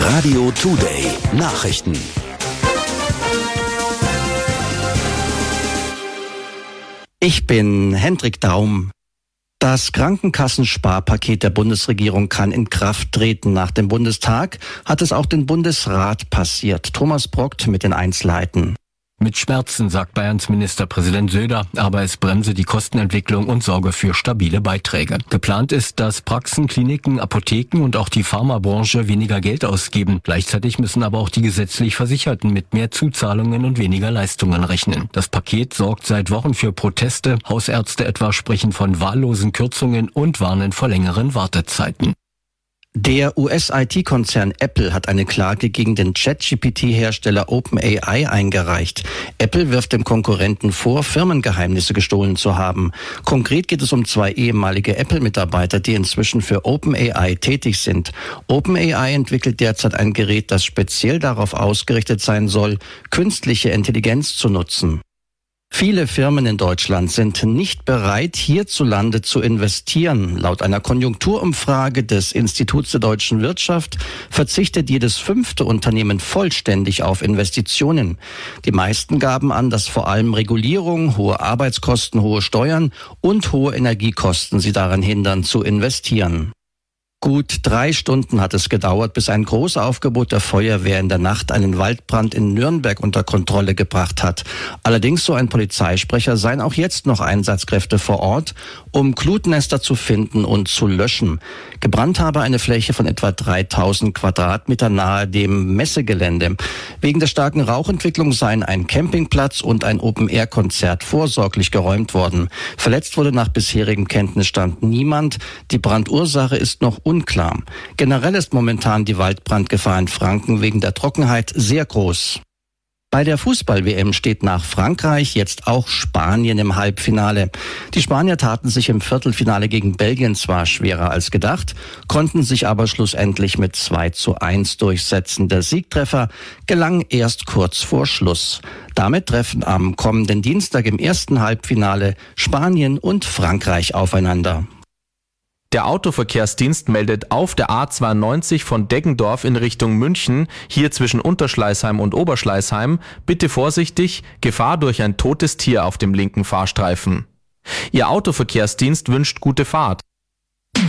Radio Today Nachrichten. Ich bin Hendrik Daum. Das Krankenkassensparpaket der Bundesregierung kann in Kraft treten. Nach dem Bundestag hat es auch den Bundesrat passiert. Thomas Brockt mit den Einzelheiten. Mit Schmerzen, sagt Bayerns Ministerpräsident Söder, aber es bremse die Kostenentwicklung und sorge für stabile Beiträge. Geplant ist, dass Praxen, Kliniken, Apotheken und auch die Pharmabranche weniger Geld ausgeben. Gleichzeitig müssen aber auch die gesetzlich Versicherten mit mehr Zuzahlungen und weniger Leistungen rechnen. Das Paket sorgt seit Wochen für Proteste. Hausärzte etwa sprechen von wahllosen Kürzungen und warnen vor längeren Wartezeiten. Der US-IT-Konzern Apple hat eine Klage gegen den ChatGPT-Hersteller OpenAI eingereicht. Apple wirft dem Konkurrenten vor, Firmengeheimnisse gestohlen zu haben. Konkret geht es um 2 ehemalige Apple-Mitarbeiter, die inzwischen für OpenAI tätig sind. OpenAI entwickelt derzeit ein Gerät, das speziell darauf ausgerichtet sein soll, künstliche Intelligenz zu nutzen. Viele Firmen in Deutschland sind nicht bereit, hierzulande zu investieren. Laut einer Konjunkturumfrage des Instituts der deutschen Wirtschaft verzichtet jedes 5. Unternehmen vollständig auf Investitionen. Die meisten gaben an, dass vor allem Regulierung, hohe Arbeitskosten, hohe Steuern und hohe Energiekosten sie daran hindern, zu investieren. Gut 3 Stunden hat es gedauert, bis ein Großaufgebot der Feuerwehr in der Nacht einen Waldbrand in Nürnberg unter Kontrolle gebracht hat. Allerdings, so ein Polizeisprecher, seien auch jetzt noch Einsatzkräfte vor Ort, um Glutnester zu finden und zu löschen. Gebrannt habe eine Fläche von etwa 3000 Quadratmeter nahe dem Messegelände. Wegen der starken Rauchentwicklung seien ein Campingplatz und ein Open-Air-Konzert vorsorglich geräumt worden. Verletzt wurde nach bisherigem Kenntnisstand niemand. Die Brandursache ist noch unklar. Generell ist momentan die Waldbrandgefahr in Franken wegen der Trockenheit sehr groß. Bei der Fußball-WM steht nach Frankreich jetzt auch Spanien im Halbfinale. Die Spanier taten sich im Viertelfinale gegen Belgien zwar schwerer als gedacht, konnten sich aber schlussendlich mit 2:1 durchsetzen. Der Siegtreffer gelang erst kurz vor Schluss. Damit treffen am kommenden Dienstag im ersten Halbfinale Spanien und Frankreich aufeinander. Der Autoverkehrsdienst meldet auf der A92 von Deggendorf in Richtung München, hier zwischen Unterschleißheim und Oberschleißheim, bitte vorsichtig, Gefahr durch ein totes Tier auf dem linken Fahrstreifen. Ihr Autoverkehrsdienst wünscht gute Fahrt.